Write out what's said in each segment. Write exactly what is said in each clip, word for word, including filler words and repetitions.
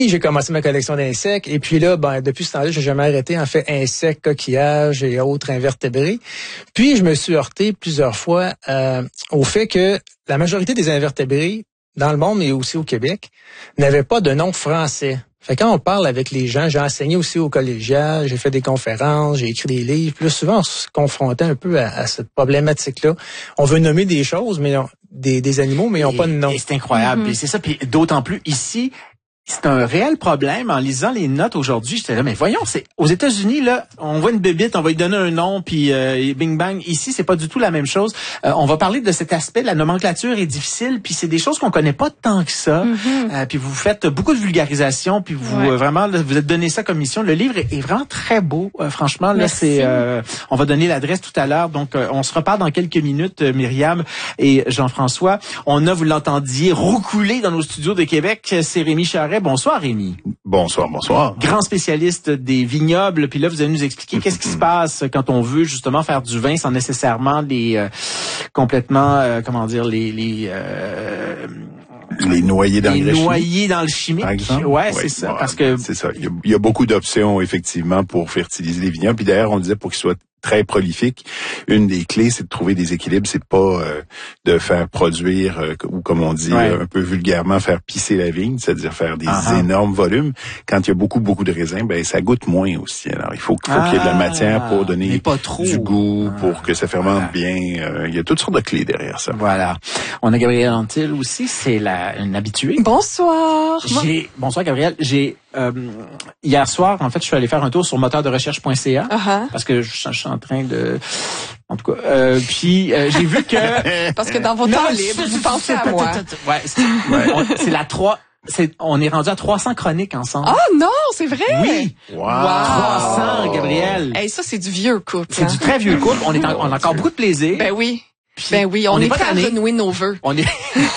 J'ai commencé ma collection d'insectes et puis là, ben depuis ce temps-là, j'ai jamais arrêté. En fait, insectes, coquillages et autres invertébrés. Puis je me suis heurté plusieurs fois euh, au fait que la majorité des invertébrés dans le monde, mais aussi au Québec, n'avaient pas de nom français. Fait que quand on parle avec les gens, j'ai enseigné aussi au collégial, j'ai fait des conférences, j'ai écrit des livres. Plus souvent, on se confrontait un peu à, à cette problématique-là. On veut nommer des choses, mais on, des, des animaux, mais ils n'ont pas de nom. Et c'est incroyable. Mm-hmm. Et c'est ça. Puis d'autant plus ici. C'est un réel problème. En lisant les notes aujourd'hui, j'étais là, mais voyons, c'est aux États-Unis là, on voit une bébite, on va lui donner un nom, puis euh, bing bang. Ici, c'est pas du tout la même chose. Euh, on va parler de cet aspect, la nomenclature est difficile, puis c'est des choses qu'on connaît pas tant que ça. Mm-hmm. Euh, puis vous faites beaucoup de vulgarisation, puis vous ouais. euh, vraiment, là, vous êtes donné ça comme mission. Le livre est, est vraiment très beau, euh, franchement. Là, Merci. c'est, euh, on va donner l'adresse tout à l'heure, donc euh, on se reparle dans quelques minutes, euh, Myriam et Jean-François. On a, vous l'entendiez, roucoulé dans nos studios de Québec. C'est Rémi Charret. Bonsoir, Rémi. Bonsoir, bonsoir. Grand spécialiste des vignobles. Puis là, vous allez nous expliquer qu'est-ce qui se passe quand on veut justement faire du vin sans nécessairement les euh, complètement, euh, comment dire, les les euh, les noyer dans les le noyer dans le chimique. Ouais, ouais, c'est ça. Ouais, parce que c'est ça. Il y, a, il y a beaucoup d'options effectivement pour fertiliser les vignobles. Puis d'ailleurs, on disait pour qu'ils soient très prolifique. Une des clés, c'est de trouver des équilibres. C'est pas euh, de faire produire, euh, ou comme on dit ouais. euh, un peu vulgairement, faire pisser la vigne, c'est-à-dire faire des uh-huh. énormes volumes. Quand il y a beaucoup, beaucoup de raisins, ben ça goûte moins aussi. Alors, il faut, faut ah, qu'il y ait de la matière pour donner pas trop. du goût, pour ah, que ça fermente voilà. bien. Euh, il y a toutes sortes de clés derrière ça. Voilà. On a Gabrielle Antil aussi, c'est la une habituée. Bonsoir. J'ai, bonsoir Gabrielle. J'ai euh, hier soir, en fait, je suis allé faire un tour sur moteur de recherche point c a uh-huh. parce que je, je suis en train de, en tout cas, euh, puis euh, j'ai vu que parce que dans vos temps libres, vous pensez à moi. Ouais, c'est, ouais. On, c'est la trois. C'est, on est rendu à trois cents chroniques ensemble. Ah oh, non, c'est vrai? Oui. Wow. trois cents, Gabrielle. Hey, ça, c'est du vieux couple. C'est hein? du très vieux couple. On est en, on a encore beaucoup de plaisir. Ben oui. Puis, ben oui, on, on est, est prêt à renouer nos vœux. On est...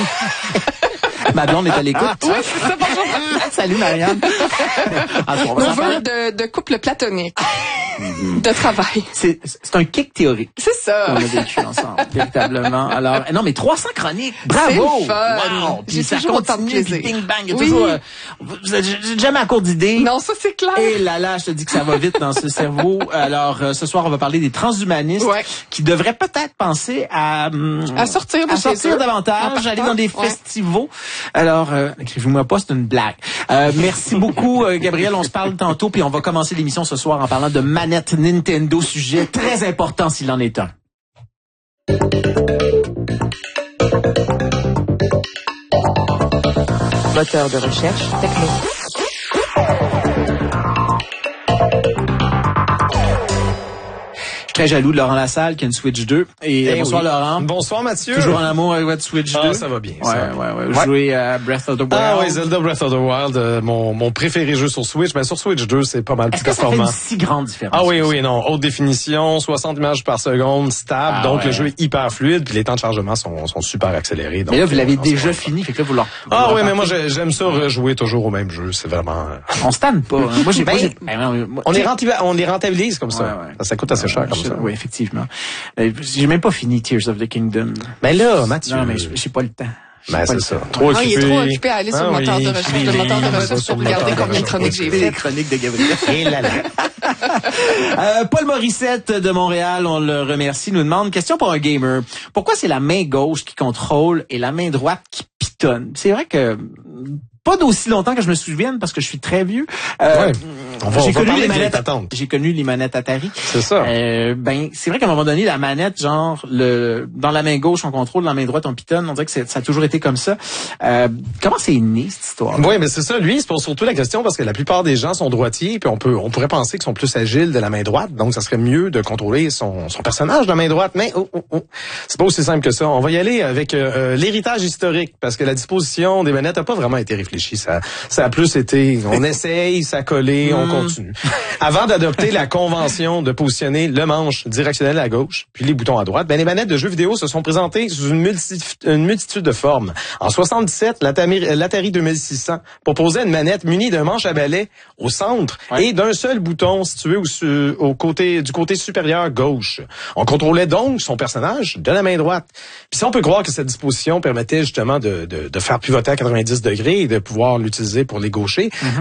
Ma blonde est à l'écoute. Oui, c'est ça, bonjour. Salut, Marianne. Nos vœux de, de couple platonique. De travail. C'est, c'est un kick théorique. C'est ça. On a vécu ensemble, véritablement. Alors, non, mais trois cents chroniques. Bravo! C'est fun. Wow. J'ai ça toujours autant de plaisir. Puis bing bang. Il y a oui. toujours, euh, vous êtes jamais à court d'idées. Non, ça, c'est clair. Et là, là, je te dis que ça va vite dans ce cerveau. Alors, euh, ce soir, on va parler des transhumanistes ouais. qui devraient peut-être penser à, hum, à sortir, de à sortir davantage, aller dans des ouais. festivals. Alors, euh, écrivez-moi pas, c'est une blague. Euh, merci beaucoup, euh, Gabriel. On se parle tantôt, puis on va commencer l'émission ce soir en parlant de manettes Nintendo, sujet très important s'il en est un. Moteur de recherche techno. Très jaloux de Laurent Lassalle qui a une Switch deux. Et hey bonsoir oui. Laurent. Bonsoir Mathieu. Toujours en amour avec votre Switch deux. Ah, ça va bien. Ouais, ça. ouais, ouais. Vous ouais. jouez à Breath of the Wild. Ah oui, Zelda Breath of the Wild, euh, mon, mon préféré jeu sur Switch. Ben, sur Switch deux, c'est pas mal plus performant. Est-ce que ça fait une si grande différence? Ah oui, oui, non. Haute définition, soixante images par seconde, stable. Ah, donc ouais. le jeu est hyper fluide, puis les temps de chargement sont, sont super accélérés. Donc, mais là, vous l'avez euh, déjà fini, fait que là, vous leur... Ah oui, mais moi, j'aime ça rejouer toujours au même jeu. C'est vraiment... On se tanne pas. Hein. Moi, j'ai ben, pas... Ben, on, les rentabilise, on les rentabilise comme ça. Ouais, ouais. ça. Ça coûte assez cher comme ça. Oui, effectivement. J'ai même pas fini Tears of the Kingdom. Mais là, Mathieu... Non, mais j'ai pas le temps. Ben, c'est ça. Trop occupé. Ah, il est trop occupé à aller sur ah, le moteur oui, de recherche. Le moteur de recherche pour regarder combien de chroniques j'ai faites. Les chroniques de Gabriel. Et là là. euh, Paul Morissette de Montréal, on le remercie, nous demande, question pour un gamer. Pourquoi c'est la main gauche qui contrôle et la main droite qui pitonne? C'est vrai que... Pas d'aussi longtemps que je me souvienne parce que je suis très vieux. Euh, ouais. on va, j'ai, on va connu les manettes, j'ai connu les manettes Atari. C'est ça. Euh, ben, c'est vrai qu'à un moment donné, la manette, genre, le dans la main gauche, on contrôle, dans la main droite, on pitonne. On dirait que c'est, ça a toujours été comme ça. Euh, comment c'est né, cette histoire? Oui, mais c'est ça. Lui, il se pose surtout la question parce que la plupart des gens sont droitiers, puis on peut, on pourrait penser qu'ils sont plus agiles de la main droite. Donc, ça serait mieux de contrôler son, son personnage de la main droite. Mais oh, oh, oh, c'est pas aussi simple que ça. On va y aller avec euh, l'héritage historique parce que la disposition des manettes n'a pas vraiment été réfléchie. Ça, ça a plus été, on essaye, ça collé, on continue. Avant d'adopter la convention de positionner le manche directionnel à gauche, puis les boutons à droite, ben les manettes de jeux vidéo se sont présentées sous une, multi, une multitude de formes. En soixante-dix-sept, l'Atari, l'Atari deux mille six cents proposait une manette munie d'un manche à balai au centre ouais. et d'un seul bouton situé au, au côté, du côté supérieur gauche. On contrôlait donc son personnage de la main droite. Puis si on peut croire que cette disposition permettait justement de, de, de faire pivoter à quatre-vingt-dix degrés et de pouvoir l'utiliser pour les gauchers, mm-hmm.